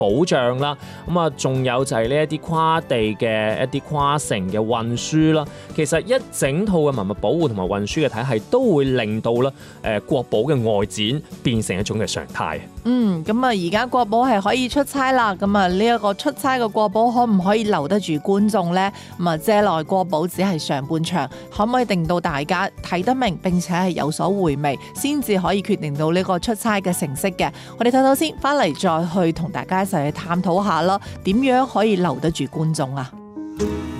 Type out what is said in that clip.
保障啦，咁啊，仲有就係呢一啲跨地嘅一啲跨城嘅運輸啦。其實一整套嘅文物保護同埋運輸嘅體系，都會令到咧國寶嘅外展變成一種嘅常態。 咁啊，而家國寶係可以出差啦。咁啊，呢一個出差嘅國寶可唔可以留得住觀眾呢？咁啊，借來國寶只係上半場，可唔可以令到大家睇得明並且係有所回味，先至可以決定到呢個出差嘅成色嘅？我哋睇睇先，翻嚟再去同大家一齊去探討下咯，點樣可以留得住觀眾啊？